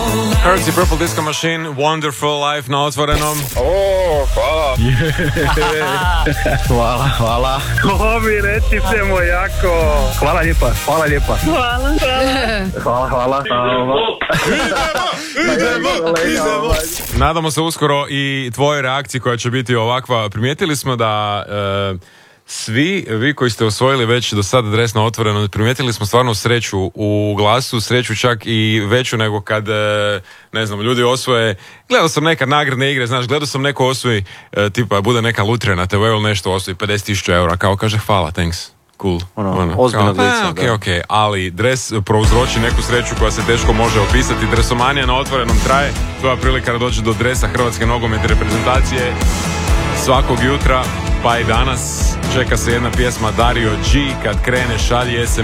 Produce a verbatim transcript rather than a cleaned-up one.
Hertz Purple Disco Machine, Wonderful Life na otvorenom. O, hvala. Hvala, hvala. Hobi, recite mu jako. Hvala lijepa, hvala lijepa. Hvala, Hvala, hvala. Idemo, idemo. Nadamo se uskoro i tvojoj reakciji koja će biti ovakva. Primijetili smo da e, svi vi koji ste osvojili već do sada dres na otvoreno, primijetili smo stvarno sreću u glasu, sreću čak i veću nego kad, e, ne znam, ljudi osvoje. Gledao sam nekad nagradne igre, znaš, gledao sam neko osvoji, e, tipa bude neka lutrija na te ve ili nešto, osvoji pedeset tisuća eura, kao kaže hvala, thanks. Cool. Ono, ono, ozbiljnog kao, lica, pa, ok, da. ok, ali dres prouzroči neku sreću koja se teško može opisati. Dresomanija na otvorenom traje, tvoja prilika da dođe do dresa Hrvatske nogometne reprezentacije svakog jutra, pa i danas. Čeka se jedna pjesma Dario G, kad krene šalji es em